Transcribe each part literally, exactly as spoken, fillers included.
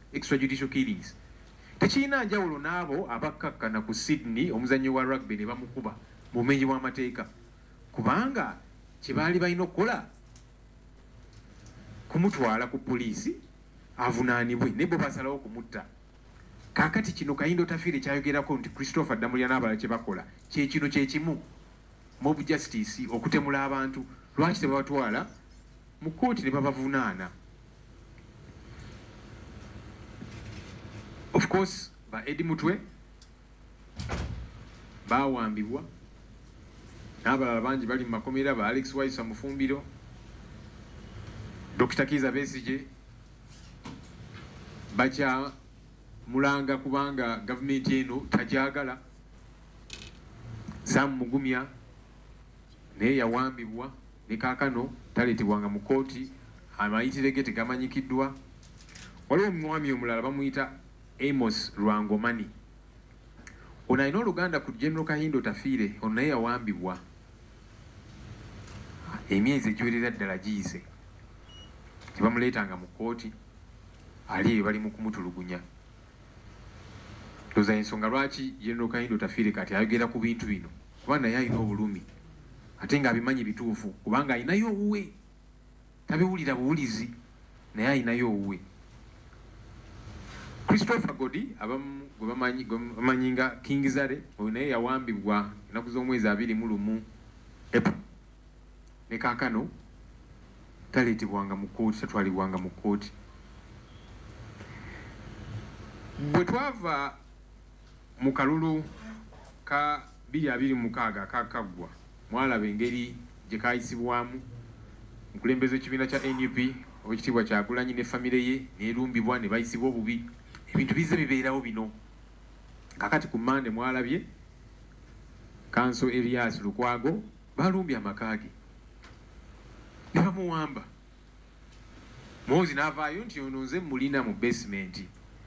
extrajudicial killings. Tekirina njawulo n'abo abakkakkana ku Sydney omuzannyo wa rugby ne bamukuba mu bumenyi bw'amateeka kubanga kye baali balina okukola kumutwala ku poliisi avunaanibwe ne bo basalawo kumutta. Kaakati kino Kayindo Tafiire kyayogerako nti Christopher Damulya n'abalala kye bakola kye kino kye kimu mob justice okutemula abantu lwaki tebabatwala mu kkooti ne babavunaana. Of course ba Eddie Mutwe bawambibwa n'abalala bangi bali mu makomera, ba Alex Waisa Mufumbiro, Doctor Kiza Besigye bakya mulanga kubanga gavumenti eno tajagala. Sam Mugumya naye yawambibwa ne kaakano taleetebwanga mu kkooti, amayitire ge tegamanyikiddwa. Waliwo omwami omulala bamuyita Amos Lwangomani, ono alina oluganda ku General Kayindo Tafiire, ono naye yawambibwa emyezi egiwerera ddala giyise, tebamuleetanga mu kkooti, ali eyo bali mu kumutulugunya. Ndoza ensonga lwaki General Kayindo Tafiire kati ayogera ku bintu bino kuba naye alina obulumi ate nga abimanyi bituufu kubanga alinayo owuwe, tabiwulira buwulizi naye alinayo owuwe. Christopher Godi abamu gwe bamanyi nga King Zare, oyo naye yawambibwa ennaku z'omwezi abiri mu lumu April ne kaakano taleetebwanga mu kkooti, tatwalibwanga mu kkooti. Bwe twava mu kalulu ka bbiri abiri mu mukaaga akakaggwa mwalaba engeri gye kaayisibwamu omukulembeze w'ekibiina kya N U P Oweekitiibwa Kyagulanyi ne famire ye neerumbibwa ne bayisibwa obubi. Ebintu bize bibeerawo bino. Kakati ku Mande mwalabye Kanso Elias Lukwago balumbye amaka ge ne bamuwamba. Muhoozi n'avaayo nti ono nze mulina mu basement.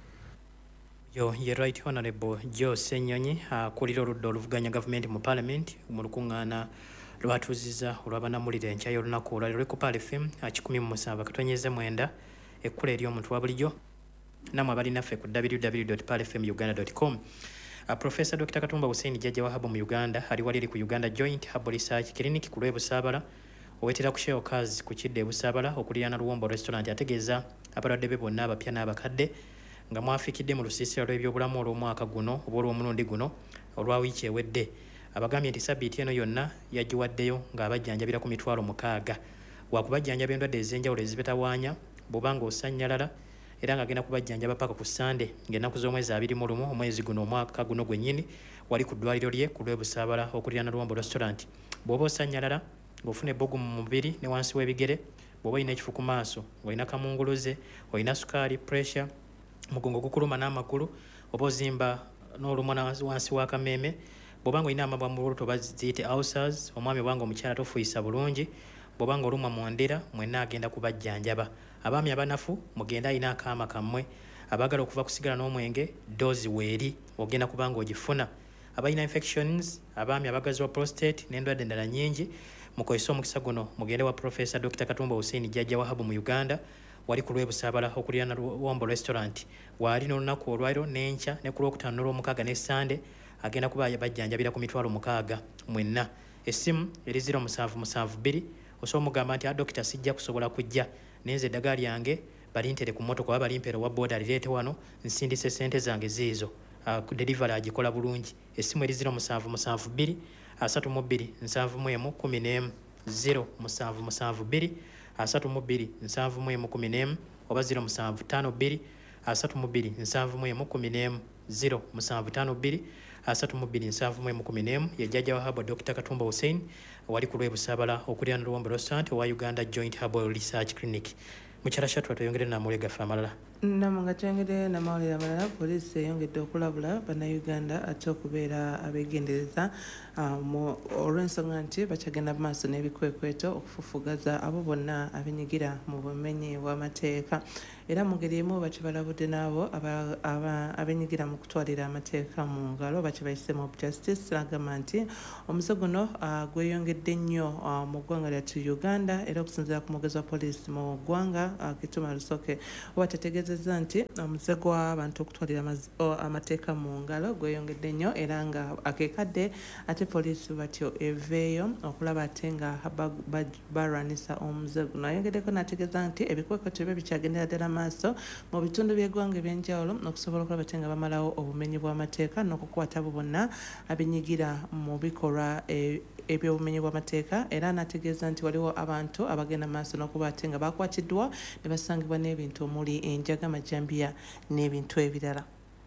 Yo, ye Right Honorable Joe Ssenyonyi akulira oludda oluvuganya gavumenti mu Parliament mu lukuŋŋaana lwatuuziza olw'abanaamulira enkya y'olunaku olwaliro ku Pal F M kikumi mu musanvu akatonyeze mwenda ekkula ery'omuntu wa bulijjo namwe abalinaffe ku w w w dot pal f m uganda dot com. Uh, Professor Doctor Katumba Hussein Jjajja wa Habo mu Uganda ali waliri ku Uganda Joint Habo Research Clinic ku lw'e Busaabala owetera ku Shell Cars ku Kidde e Busaabala okuliraana Luwombo Restaurant ategeeza abalwadde be bonna abapya n'abakadde nga mwafikidde mu lusiisira lw'ebyobulamu olw'omwaka guno oba olw'omulundi guno olwa wiiki ewedde. Abagambye nti sabbiiti eno yonna yagiwaddeyo ng'abajjanjabira ku mitwalo mukaaga wakubajjanjaba endwadde ez'enjawulo ezibetawaanya bw'oba ng'osannyalala era ng'agenda kubajjanjaba paka ku Sande ng'ennaku z'omwezi abiri mu lumu omwezi guno omwaka guno gwennyini wali ku ddwaliro lye ku lw'e Busaabala okuliraana Luwombo Restaurant. Bw'oba osannyalala ng'ofuna ebbugu mu mubiri ne wansi w'ebigere, bw'oba olina ekifu ku maaso, ng'olina kamunguluze, olina sukaali, pressure, mugongo gukuluma n'amagulu, oba ozimba n'olumwa wansi w'akameeme, bw'oba ng'olina amabwa mu lubuto baziyite ulcers, omwami obanga omukyala tofuuyisa bulungi, bw'oba ng'olumwa mu ndira mwenna agenda kubajjanjaba. Abaami abanafu mugenda alina akaama kammwe, abaagala okuva kusigala n'omwenge doozi weeri ogenda kubanga ogifuna. Abalina infections, abaami abagazi wa prostate n'endwadde endala nnyingi mukozesa omukisa guno mugende wa Professor Doctor Katumba Hussein Jjajja wa Habo mu Uganda wali ku lw'e Busaabala okuliraana Luwombo Restaurant waali n'olunaku olwaliro n'enkya ne ku lwokutaano n'olwomukaaga ne Sande agenda kuba bajjanjabira ku mitwalo mukaaga mwenna. Essimu eri zero musanvu musanvu bbiri osobola omugamba nti Dokita sijja kusobola kujja nenze eddagala lyange balintere ku mmotoka oba balimpeera owa booda alireete wano nsindise ssente zange ziizo. Uh, delivery agikola bulungi. Essimu eri zero musanvu musanvu bbiri asatu mu bbiri nsanvu mu emu kumi n'emu zero musanvu musanvu bbiri asatu mu bbiri nsanvu mu emu kumi n'emu oba zero musanvu ttaano bbiri asatu mu bbiri nsanvu mu emu kumi n'emu zero musanvu ttaano bbiri asatu mu bbiri nsanvu mu emu kumi n'emu ye Jjajja wa Habo Doctor Katumba Hussein wali ku lw'e Busaabala okuliraana Luwombo Restaurant owa Uganda Joint Herbal Research Clinic. Mukyala Shatwa tuyongere n'amawulire gaffe amalala. Namu nga twongere n'amawulire amalala, poliisi eyongedde okulabula bannayuganda ate okubeera abeegendereza olw'ensonga nti bakyagenda mu maaso n'ebikwekweto okufufugaza abo bonna abenyigira mu bumenyi bw'amateeka. era mu ngeri emu bati balabudde n'abo abenyigira mu kutwalira amateeka mu ngalo bati bayise mob justice agamba nti omuze guno gweyongedde nnyo mu ggwanga lyattu Uganda era okusinziira ku mwogezi wa poliisi mu ggwanga Kituma Lusoke oba tetegeezezza nti omuze gw'abantu okutwalira amateeka mu ngalo gweyongedde nnyo era nga akekadde ate poliisi batyo eveeyo okulaba ate nga balwanisa omuze guno. Ayongeddeko n'ategeeza nti ebikwekweto bye bikyagendera ddala maaso mu bitundu by'eggwanga eby'enjawulo okusobola okulaba ate nga bamalawo obumenyi bw'amateeka n'okukwata abo bonna abenyigira mu bikolwa eby'obumenyi bw'amateeka era n'ategeeza nti waliwo abantu abagenda maaso n'okuba ate nga bakwatiddwa ne basangibwa n'ebintu omuli enjaga amajambiya n'ebintu ebirala.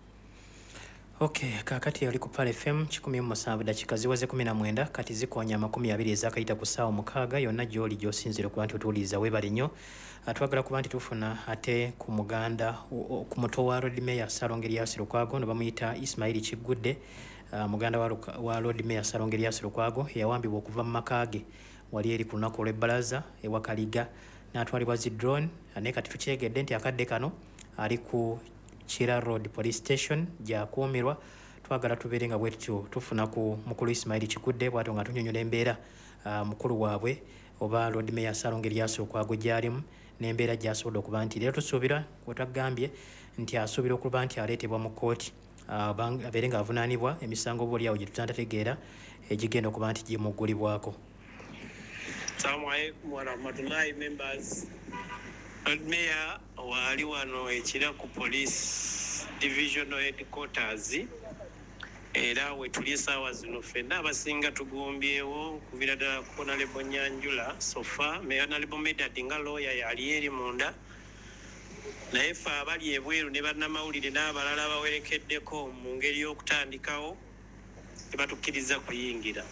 Okay, kakati yali ku Pale F M kikumi mu musanvu dakika ziwaze kumi na mwenda kati zikonya makumi abiri ezakayita ku ssaawa mukaaga yonna gy'oli gy'osinzira okuba nti otuwuliriza weebale nnyo. Twagala kuba nti tufuna ate ku muganda ku muto wa Lord Mayor Ssaalongo Erias Lukwago ne bamuyita Ismail Kigudde, uh, muganda wa, wa Lord Mayor Ssaalongo Erias Lukwago yawambibwa okuva mu maka ge wali eri ku lunaku olw'ebbalaza ewa Kaliga n'atwalibwa zi drone naye kati tukyegedde nti akadde kano ali ku Kira Road Police Station gyakuumirwa. Twagala tubeere nga bwetutyo tufuna ku mukulu Ismail Kigudde bw'atyo nga tunyonyola embeera uh, mukulu waabwe oba Lord Mayor Ssaalongo Erias Lukwago gy'alimu n'embeera gy'asobodde okuba nti leero tusuubira kwetwagambye nti asuubira okuba nti aleetebwa mu kkooti abeere nga avunaanibwa emisango oba oliawo gye tutandategeera egigenda okuba nti gimuggulibwako. Assalamu alaikum warahmatullahi members. Lord Mayor wali wano ekira ku police divisional headquarters era we tuli essaawa zino ffenna abasinga tugumbyewo kuvira ddala ku Honorable Nyanjula Sofa Mayor Honorable Medad nga lawyer yali eri munda naye ffe abali ebweru ne bannamawulire n'abalala bawerekeddeko mu ngeri y'okutandikawo tebatukkiriza kuyingira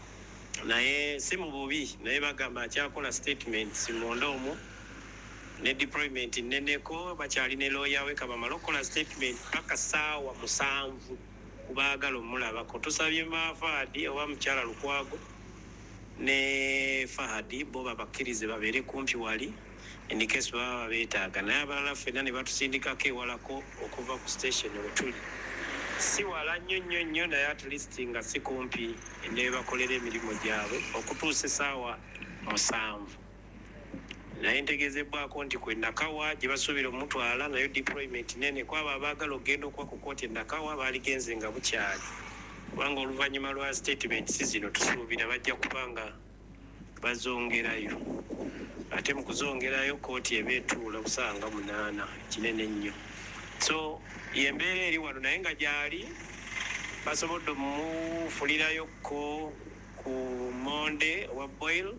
naye si mu bubi naye bagamba akyakola statements munda omwo ne deployment neneko bakyali ne lawyer we kabamala okukola statement paka ssaawa musanvu kubaagala omulabako. Tusabye Fahadi oba mukyala Lukwago ne Fahadi bo babakkirize babeere kumpi wali in case baba beetaaga naye abalala ffenna ne batusindikako ewalako okuva ku station wetuli si wala nnyo nnyo nnyo naye at least nga si kumpi ne bakolera emirimu gyabwe okutuusa essaawa musanvu naye ntegeezebwako nti kwe Nakawa gye basuubira omutwala nayo deployment nene kwabo abaagala okugenda okuba ku kkooti e Nakawa baaligenze nga bukyali kubanga oluvannyuma lwa statement si zino tusuubira bajja kubanga bazongerayo ate mu kuzongerayo kkooti eba etuula busanga munaana kinene nnyo so yembeera eri wano naye nga gyali basobodde omufulirayokko ku monde owa boil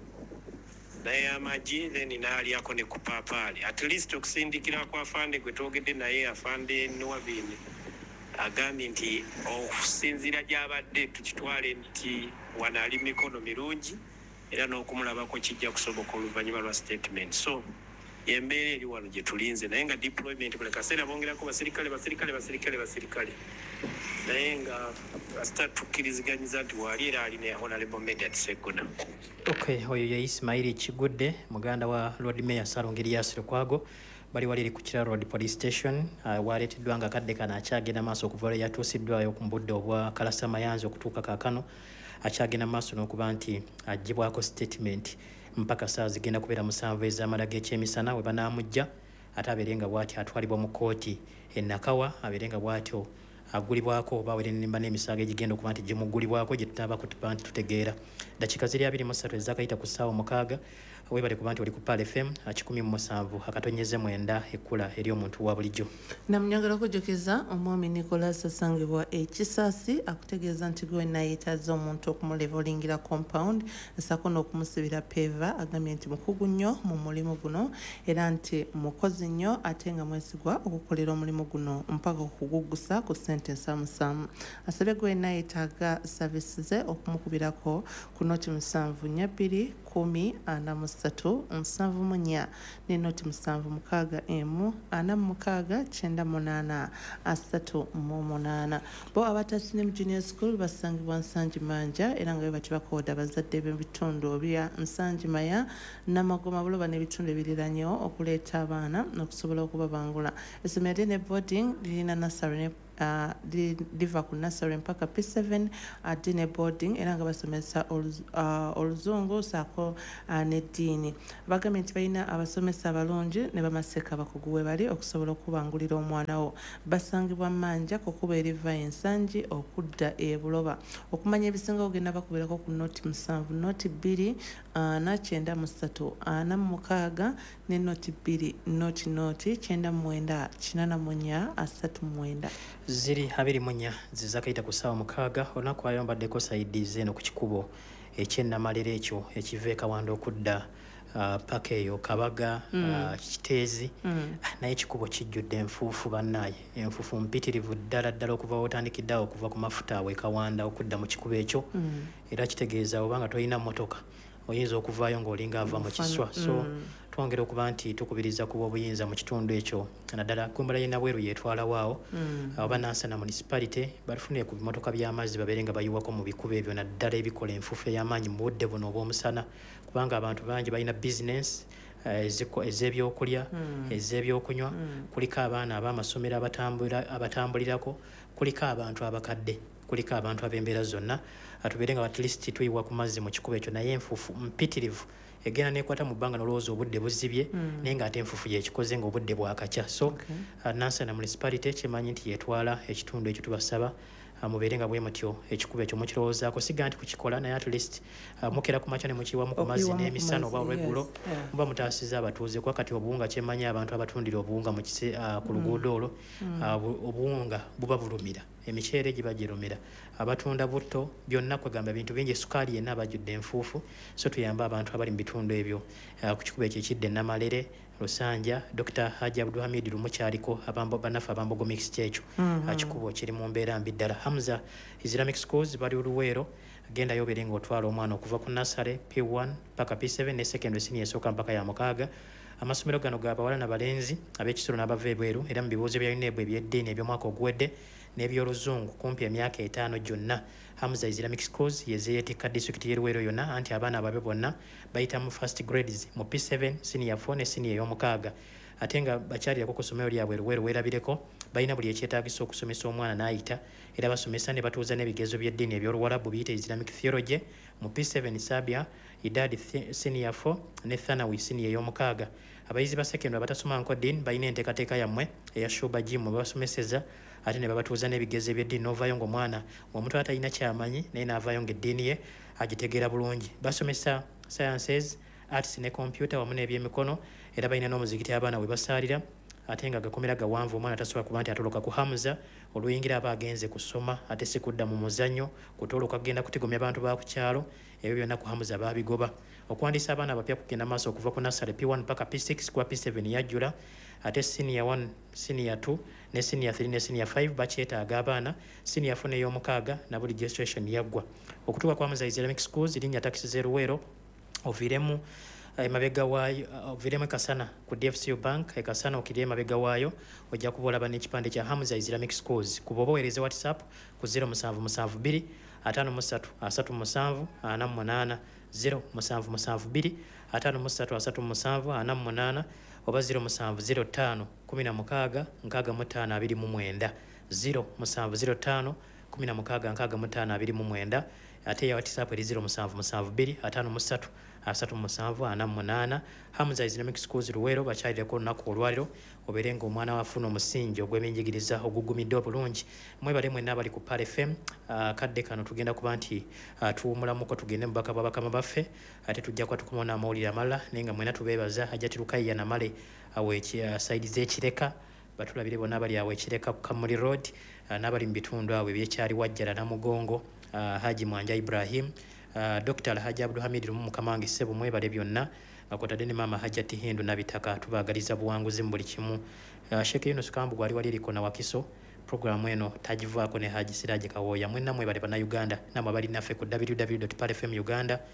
naye amagi then n'alyako ne ku paapaali at least okusindikira kwa afande gwe twogedde naye afande Nuwabini agambye nti okusinziira gy'abadde tukitwale nti wano ali mikono mirungi era n'okumulabako kijja kusoboka oluvannyuma lwa statement so yembeera eri wano gye tulinze naye nga deployment buli kaseera bongerako basirikale basirikale basirikale basirikale naye nga kasita tukkiriziganyiza nti waali era ali ne Honorable Medad Segona. Okay, oyo ye Ismail Kigudde muganda wa Lord Mayor Ssaalongo Erias Lukwago bali wali eri ku Kira Road Police Station uh, waleeteddwa nga akadde kano akyagenda maaso okuva lwe yatuusiddwayo ku budde obwa Kalasa Mayanzi okutuuka kaakano akyagenda maaso n'okuba nti aggyibwako statement mpaka saa zigenda kubeera musanvu ez'amala g'ekyemisana we banaamujja ate abeere nga bw'ati atwalibwa mu kkooti e Nakawa abeere nga bw'atyo agulibwako oba werenimba n'emisango egigenda okuba nti gimuggulibwako gye tutaba kutuba nti tutegeera. Dakika ziri abiri mu ssatu ezakayita ku ssaawa mukaaga weebale kuba nti oli ku Pale F M kikumi mu musanvu akatonyeze mwenda ekkula eri omuntu wa bulijjo. Namunyagala okujjukiza omwami Nicholas asangibwa ekisaasi akutegeeza nti gwe nayeetaaza omuntu okumulevolingira compound nsako n'okumusibira peva agambye nti mukugu nnyo mu mulimu guno era nti mukozi nnyo ate nga mwesigwa okukolera omulimu guno mpaka okuguggusa ku ssente ensaamusaamu. Asabye gwe nayeetaaga saavisi ze okumukubirako ku noti musanvu nnya bbiri kumi ana mu ssatu nsanvu mu nnya n'ennooti musanvu mukaaga emu ana mu mukaaga kyenda munaana asatu mu munaana. Bo abatasine junior school basangibwa Nsanjimanja era nga bwe bakooda abazadde b'ebitundu bya Nsanjimaya Namagoma Buloba n'ebitundu ebiriranyewo okuleeta abaana n'okusobola okubabangula. Essomero ly'ene boarding lirina nursery ne Uh, liva ku nursery mpaka P seven adine uh, boarding era nga basomesa oluzungu uh, saako uh, n'eddiini. Bagambye nti balina abasomesa abalungi ne bamaseka abakugu we bali okusobola okubangulira omwana wo. Basangibwa Manja kukuba eriva ensangi okudda e Buloba. Okumanya ebisinga ogenda bakuberako ku nooti musanvu nooti bbiri ana uh, kyenda mu ssatu ana mu mukaaga ne nooti bbiri nooti nooti kyenda mu mwenda kinaana mu nnya asatu mu mwenda. Ziri abiri mu nnya ziza kayita ku ssaawa mukaaga olunaku ayambaddeko sayidizi eno ku kikubo eky'ennamalira ekyo ekiva e Kawanda okudda uh, paka eyo Kabaga mm. uh, Kiteezi mm. naye ekikubo kijjudde enfuufu bannaaye enfuufu mpitirivu ddala ddala okuva wotandikiddeawo okuva ku mafuta awo e Kawanda okudda mu kikubo ekyo mm. era kitegeeza oba nga tolina mmotoka oyinza okuvaayo ng'olinga ava mu kiswa so mm. twongera okuba nti tukubiriza kuba obuyinza mu kitundu ekyo naddala kumbala yena bweru yeetwalawaawo mm. oba Nansana municipality bafunire ku bimotoka by'amazzi babeere nga bayiwako mu bikubo ebyo naddala ebikola enfuufu ey'amaanyi mu budde buno obw'omusana kubanga abantu bangi balina bizinesi uh, ez'ebyokulya mm. ez'ebyokunywa mm. kuliko abaana ab'amasomero abatambulirako kuliko abantu abakadde kuliko abantu ab'embeera zonna atubeere nga at least tuyiwa ku mazzi mu kikubo ekyo naye enfuufu mpitirivu egenda nekwata mu bbanga n'olowooza obudde buzibye mm. naye ng'ate enfuufu yekikoze ng'obudde bwakakya so okay. uh, Nansana municipality kyemanyi nti yetwala ekitundu ekyo tubasaba uh, mubeere nga bwe mutyo ekikubo ekyo mukirowoozaako siga nti kukikola naye at least uh, mukera ku makya ne mukiwamu ku mazzi n'emisana oba olweggulo yes. yeah. muba mutaasiza abatuuze kuba kati obuwunga kyemanyi abantu abatundira obuwunga mu kise uh, ku luguudo olwo mm. uh, obuwunga buba bulumira emiceere giba girumira abatunda butto byonna kwegamba bintu bingi sukaali yenna abajjudde enfuufu so tuyamba abantu abali mu bitundu ebyo uh, ku kikubo ekyo ekidde Namalere Lusanja Doctor Haji Abdulhamid Lumukyaliko abambo banafa abambogo mixed ekyo mm -hmm. kikubo kiri mu mbeera mbi ddala. Hamza Islamic Schools bali Luweero agenda yobeere ng'otwala omwana okuva ku nursery P one paka P seven ne secondary senior esooka mpaka ya mukaaga. Amasomero gano ga bawala n'abalenzi ab'ekisolo n'abava ebweru era mu bibuuzo bya yuneebwa eby'eddiini eby'omwaka oguwedde n'ebyoluzungu kumpi emyaka etaano gyonna. Hamza Islamic Schools yezeeyeetikka disitulikiti y'e Luweero yonna anti abaana ababe bonna bayita mu first grades mu P seven senior four ne senior ey'omukaaga ate nga bakyalirako ku ssomero lyabwe Luweero weerabireko balina buli ekyetaagisa okusomesa omwana n'ayita era basomesa ne batuuza n'ebigezo by'eddiini eby'Oluwarabu biyita Islamic Theology mu P seven Sabia Idadi senior four ne Thanawi senior ey'omukaaga. Abayizi ba secondary abatasoma nko ddiini balina enteekateeka yammwe eya Shuba Gym babasomeseza ate ne babatuuza n'ebigezo by'eddiini n'ovaayo ng'omwana omuntu atalina kyamanyi naye n'avaayo ng'eddiini ye agitegeera bulungi. Basomesa sciences arts ne computer wamu n'ebyemikono era balina n'omuzikiti abaana we basaalira ate nga gakomera gawanvu omwana tasobola kuba nti atoloka ku Hamza oluyingira aba agenze kusoma ate si kudda mu muzannyo kutoloka kugenda kutigomya abantu ba ku kyalo ebyo byonna ku Hamza baabigoba. Okuwandiisa abaana abapya kugenda maaso okuva ku nursery P one paka P six kuba P seven yajjula ate senior one senior two ne senior three ne senior five bakyetaaga abaana senior four n'ey'omukaaga na buli registration yaggwa. Okutuuka kwa Hamza Islamic Schools linnya takisi z'e Luweero oviiremu emabega waayo oviiremu Kasana ku D F C U Bank e Kasana okiri emabega waayo ojja kuba olaba n'ekipande kya Hamza Islamic Schools. Kuba oba oweereza WhatsApp ku zero seven seven two ataano mu ssatu asatu mu musanvu ana mu munaana zero seven seven two ataano mu ssatu asatu mu musanvu ana mu munaana oba zero seven zero five kumi na mukaaga nkaaga mu ttaano abiri mu mwenda zero seven zero five kumi na mukaaga nkaaga mu ttaano abiri mu mwenda ate ya WhatsApp eri zero seven seven two ataano mu ssatu asatu mu musanvu ana mu munaana. Hamza Islamic Schools Luweero bakyalirako olunaku olwaliro obeere ng'omwana wafuna omusingi ogw'ebyenjigiriza ogugumidde obulungi. Mwebale mwenna abali ku Pal F M uh, kadde kano tugenda kuba nti uh, tuwumulamuko tugende mu baka bwabakama baffe ate tujja kuba tukumona amawulire amalala naye nga mwena tubeebaza Hajjati Lukayya Namale awo uh, saidi z'Ekireka batulabire bonna abali awo Ekireka ku Kamuli Road uh, n'abali mu bitundu awo ebyekyali Wajjala Namugongo uh, Haji Mwanja Ibrahim uh, Doctor Alhaji Abdulhamid Lumu Mukamangi Ssebo mwebale byonna akotadde ne maama Hajjati Hindu Nabitaka tubaagaliza buwanguzi mu buli kimu. uh, Sheikh Yunus Kambu gwali wali eriko na Wakiso programu eno tagivaako ne Haji Siraje Kawooya mwenna mwebale bannayuganda namwe abali naffe ku w w w dot pal f m uganda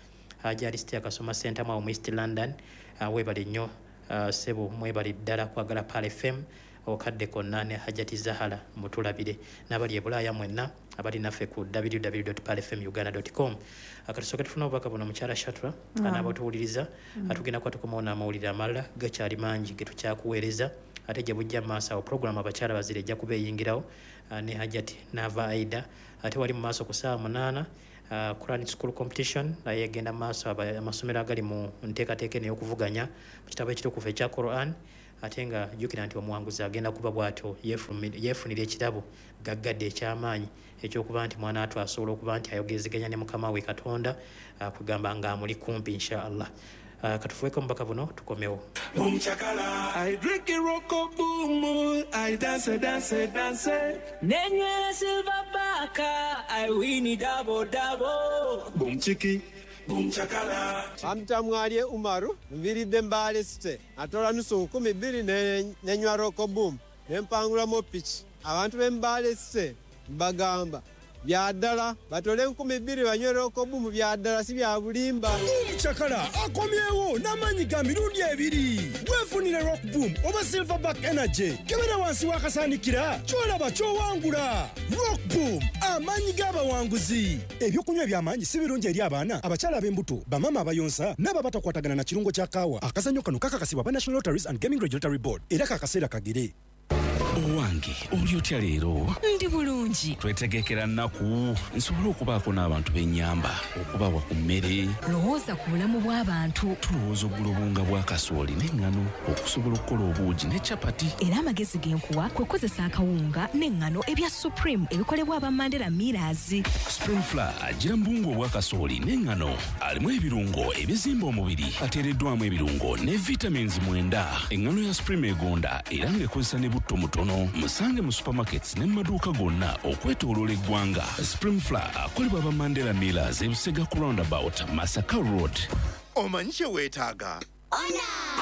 gyali City Akasoma Center mu East London. Webale nnyo sebo mwebale ddala kwagala Pal F M okadde konna ne Hajati Zahara mutulabire n'abali e Bulaaya mwenna abali naffe ku w w w dot pal f m uganda dot com. Akatusooka tufuna obubaka buno mukyala Shatra anaabatuwuliriza atugenda kwatukomaona amawulire amalala gakyali mangi ge tukyakuweereza ate gye bujja mu maaso awo puroguramu abakyala bazire ejja kuba eyingirawo ne Hajati n'ava Aida ate wali mu maaso ku ssaawa munaana Uh, Quran School Competition naye egenda maaso amasomero agali mu nteekateeka n'ey'okuvuganya mu kitabo ekitukuvu ekya Quran ate nga jjukira nti omuwanguzi agenda kuba bw'atyo yeefunira ekirabo gaggadde eky'amaanyi ekyokuba nti mwana atwo asobola okuba nti ayogezeganya ne mukama we Katonda uh, kugamba nga amuli kumpi inshaallah. Uh, katufuweko mubaka buno tukomewo. Boom chakala, I drink a rocko boom, I dance dance dance. Nenye silver baka, I win it double double. Boom chiki, boom chakala. Amtamwaliye Umaru, mviridde Mbale City. Atola nusu nkumi bbiri ne nenywa rocko boom, nempangula mo pitch. Abantu be Mbale City bagamba byaddala batole nkumi bbiri banywe rocko boom byaddala si bya bulimba. Chakala akomyewo n'amanyi ga mirundi ebiri weefunire rock boom oba silverback energy kebera wansi wakasaanikira kyolaba kyowangula. Rock boom amanyi g'abawanguzi. Ebyokunywa eby'amaanyi si birungi eri abaana abakyala ab'embuto bamama abayonsa n'ababatakwatagana na kirungo kya kaawa. Akazannyo kano kakakasibwa ba National Lotteries and Gaming Regulatory Board era kakaseera kagere. Owange oli otya leero? Ndi bulungi. Twetegekera nnaku nsobola okubaako n'abantu b'ennyamba okubawa ku mmere. Lowooza ku bulamu bw'abantu. Tulowooza oggula obunga bwa kasooli n'eŋŋano okusobola okukola obuugi ne capati. Era amagezi g'enkuwa kwe kukozesa akawunga n'eŋŋano ebya Supreme ebikolebwa aba Mandela Millers. Supreme Flour agira mu buwunga obwa kasooli n'eŋŋano alimu ebirungo ebizimba omubiri ateereddwamu ebirungo ne vitamins mwenda. Eŋŋano ya Supreme egonda era ng'ekozesa ne butto mutono. Musange mu supermarkets ne maduuka gonna okwetooloola eggwanga. Supreme Flour akolebwa aba Mandela Millers e Busega ku roundabout Masaka Road. Omanyi kye weetaaga? Ona!